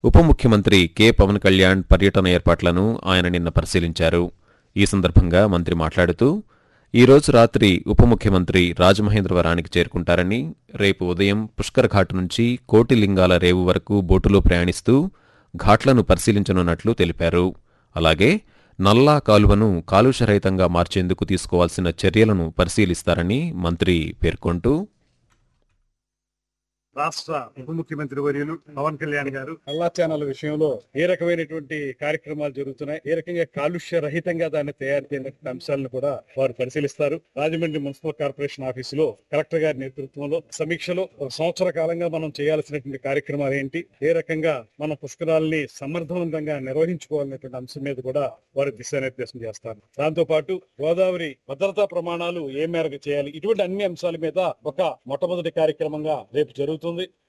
ఉప ముఖ్యమంత్రి కె పవన్ కళ్యాణ్ పర్యటన ఏర్పాట్లను ఆయన నిన్న పరిశీలించారు. ఈ సందర్భంగా మంత్రి మాట్లాడుతూ, ఈరోజు రాత్రి ఉప ముఖ్యమంత్రి రాజమహేంద్రవరానికి చేరుకుంటారని, రేపు ఉదయం పుష్కర్ ఘాట్ నుంచి కోటిలింగాల రేవు వరకు బోటులో ప్రయాణిస్తూ ఘాట్లను పరిశీలించనున్నట్లు తెలిపారు. అలాగే నల్లా కాలువను కాలుష్యరహితంగా మార్చేందుకు తీసుకోవాల్సిన చర్యలను పరిశీలిస్తారని మంత్రి పేర్కొంటూ, రాష్ట్ర ఉప ముఖ్యమంత్రి వర్యులు పవన్ కళ్యాణ్ గారు నల్లా ఛానల్ విషయంలో ఏ రకమైనటువంటి కార్యక్రమాలు జరుగుతున్నాయి, ఏ రకంగా కాలుష్య రహితంగా దాన్ని తయారు చేయాలనే అంశాలను కూడా వారు పరిశీలిస్తారు. రాజమండ్రి మున్సిపల్ కార్పొరేషన్ ఆఫీసులో కలెక్టర్ గారి నేతృత్వంలో సమీక్షలో ఒక సంవత్సర కాలంగా మనం చేయాల్సినటువంటి కార్యక్రమాలు ఏంటి, ఏ రకంగా మన పుష్కరాలని సమర్థవంతంగా నిర్వహించుకోవాలనేటువంటి అంశం మీద కూడా వారు దిశానిర్దేశం చేస్తారు. దాంతో పాటు గోదావరి భద్రతా ప్రమాణాలు ఏ మేరకు చేయాలి, ఇటువంటి అన్ని అంశాల మీద ఒక మొట్టమొదటి కార్యక్రమంగా రేపు జరుగుతుంది.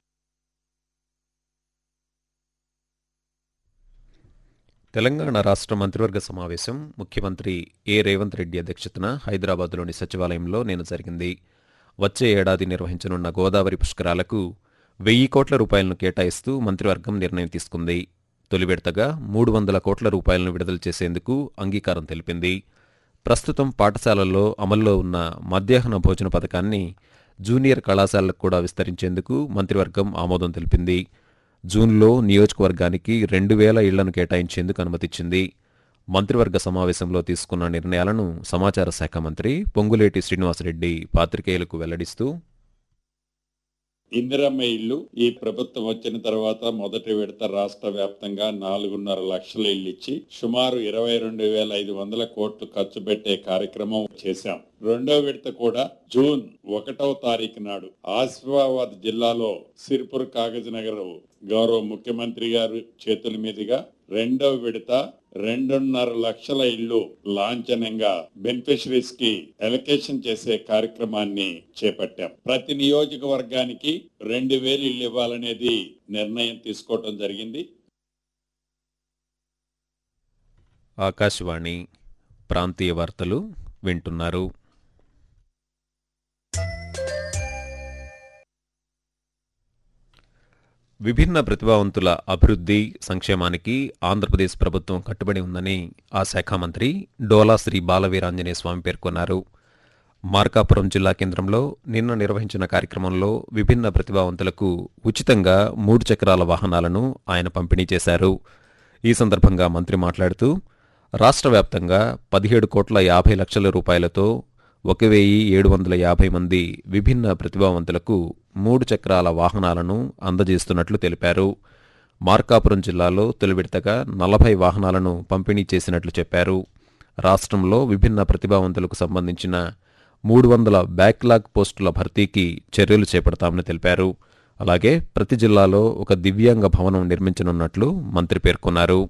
తెలంగాణ రాష్ట్ర మంత్రివర్గ సమావేశం ముఖ్యమంత్రి ఏ రేవంత్ రెడ్డి అధ్యక్షతన హైదరాబాద్లోని సచివాలయంలో నిన్న జరిగింది. వచ్చే ఏడాది నిర్వహించనున్న గోదావరి పుష్కరాలకు 1,000 కోట్ల రూపాయలను కేటాయిస్తూ మంత్రివర్గం నిర్ణయం తీసుకుంది. తొలి విడతగా 300 కోట్ల రూపాయలను విడుదల చేసేందుకు అంగీకారం తెలిపింది. ప్రస్తుతం పాఠశాలల్లో అమల్లో ఉన్న మధ్యాహ్న భోజన పథకాన్ని జూనియర్ కళాశాలకు కూడా విస్తరించేందుకు మంత్రివర్గం ఆమోదం తెలిపింది. జూన్లో నియోజకవర్గానికి 2,000 ఇళ్లను కేటాయించేందుకు అనుమతిచ్చింది. మంత్రివర్గ సమావేశంలో తీసుకున్న నిర్ణయాలను సమాచార శాఖ మంత్రి పొంగులేటి శ్రీనివాసరెడ్డి పాత్రికేయులకు వెల్లడిస్తూ, ఇందిరమ్మ ఇళ్లు ఈ ప్రభుత్వం వచ్చిన తర్వాత మొదటి విడత రాష్ట్ర వ్యాప్తంగా 4.5 లక్షల ఇళ్లు ఇచ్చి సుమారు 22,500 కోట్లు ఖర్చు పెట్టే కార్యక్రమం చేశాం. రెండో విడత కూడా జూన్ 1వ తారీఖు నాడు ఆసిఫాబాద్ జిల్లాలో సిర్పూర్ కాగజ్ నగర్ గౌరవ ముఖ్యమంత్రి గారు చేతుల మీదుగా రెండో విడత 2.5 లక్షల ఇళ్లు లాంఛనంగా బెనిఫిషరీస్ కి ఎలకేషన్ చేసే కార్యక్రమాన్ని చేపట్టాం. ప్రతి నియోజకవర్గానికి 2,000 ఇళ్లు ఇవ్వాలనేది నిర్ణయం తీసుకోవడం జరిగింది. ఆకాశవాణి ప్రాంతీయ వార్తలు వింటున్నారు. విభిన్న ప్రతిభావంతుల అభివృద్ధి, సంక్షేమానికి ఆంధ్రప్రదేశ్ ప్రభుత్వం కట్టుబడి ఉందని ఆ శాఖ మంత్రి డోలా శ్రీ బాలవీరాంజనేయ స్వామి పేర్కొన్నారు. మార్కాపురం జిల్లా కేంద్రంలో నిన్న నిర్వహించిన కార్యక్రమంలో విభిన్న ప్రతిభావంతులకు ఉచితంగా 3 చక్రాల వాహనాలను ఆయన పంపిణీ చేశారు. ఈ సందర్భంగా మంత్రి మాట్లాడుతూ, రాష్ట్ర వ్యాప్తంగా 17,50,00,000 రూపాయలతో 1,750 మంది విభిన్న ప్రతిభావంతులకు 3 చక్రాల వాహనాలను అందజేస్తున్నట్లు తెలిపారు. మార్కాపురం జిల్లాలో తొలి విడతగా 40 వాహనాలను పంపిణీ చేసినట్లు చెప్పారు. రాష్ట్రంలో విభిన్న ప్రతిభావంతులకు సంబంధించిన 300 బ్యాక్లాగ్ పోస్టుల భర్తీకి చర్యలు చేపడతామని తెలిపారు. అలాగే ప్రతి జిల్లాలో ఒక దివ్యాంగ భవనం నిర్మించనున్నట్లు మంత్రి పేర్కొన్నారు.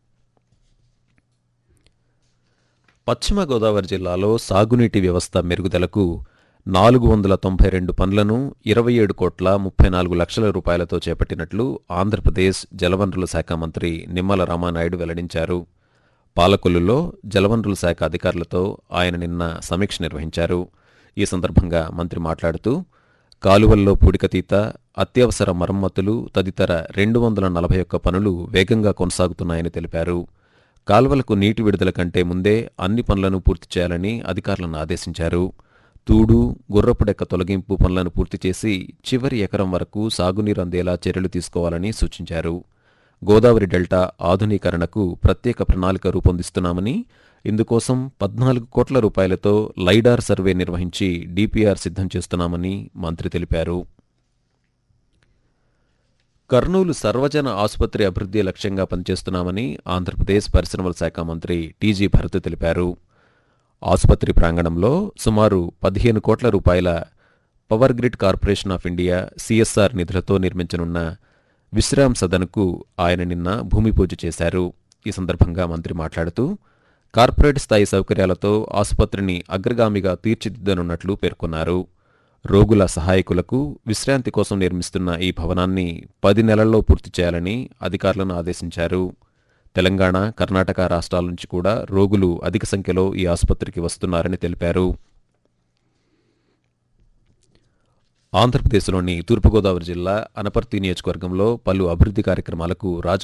పశ్చిమ గోదావరి జిల్లాలో సాగునీటి వ్యవస్థ మెరుగుదలకు 492 పనులను 27,34,00,000 రూపాయలతో చేపట్టినట్లు ఆంధ్రప్రదేశ్ జలవనరుల శాఖ మంత్రి నిమ్మల రామానాయుడు వెల్లడించారు. పాలకొల్లులో జలవనరుల శాఖ అధికారులతో ఆయన నిన్న సమీక్ష నిర్వహించారు. ఈ సందర్భంగా మంత్రి మాట్లాడుతూ, కాలువల్లో పూడికతీత, అత్యవసర మరమ్మతులు తదితర 241 పనులు వేగంగా కొనసాగుతున్నాయని తెలిపారు. కాల్వలకు నీటి విడుదల కంటే ముందే అన్ని పనులను పూర్తి చేయాలని అధికారులను ఆదేశించారు. తూడు, గుర్రపుడెక్క తొలగింపు పనులను పూర్తి చేసి చివరి ఎకరం వరకు సాగునీరు అందేలా చర్యలు తీసుకోవాలని సూచించారు. గోదావరి డెల్టా ఆధునీకరణకు ప్రత్యేక ప్రణాళిక రూపొందిస్తున్నామని, ఇందుకోసం 14 కోట్ల రూపాయలతో లైడార్ సర్వే నిర్వహించి డిపిఆర్ సిద్ధం చేస్తున్నామని మంత్రి తెలిపారు. కర్నూలు సర్వజన ఆసుపత్రి అభివృద్ధి లక్ష్యంగా పనిచేస్తున్నామని ఆంధ్రప్రదేశ్ పరిశ్రమల శాఖ మంత్రి టీజీ భరత్ తెలిపారు. ఆసుపత్రి ప్రాంగణంలో సుమారు 15 కోట్ల రూపాయల power grid corporation of India CSR నిధులతో నిర్మించనున్న విశ్రామ్ సదన్కు ఆయన నిన్న భూమి పూజ చేశారు. ఈ సందర్భంగా మంత్రి మాట్లాడుతూ, కార్పొరేట్ స్థాయి సౌకర్యాలతో ఆసుపత్రిని అగ్రగామిగా తీర్చిదిద్దనున్నట్లు పేర్కొన్నారు. రోగుల సహాయకులకు విశ్రాంతి కోసం నిర్మిస్తున్న ఈ భవనాన్ని 10 నెలల్లో పూర్తి చేయాలని అధికారులను ఆదేశించారు. తెలంగాణ, కర్ణాటక రాష్ట్రాల నుంచి కూడా రోగులు అధిక సంఖ్యలో ఈ ఆసుపత్రికి వస్తున్నారని తెలిపారు. ఆంధ్రప్రదేశ్లోని తూర్పుగోదావరి జిల్లా అనపర్తి నియోజకవర్గంలో పలు అభివృద్ధి కార్యక్రమాలకు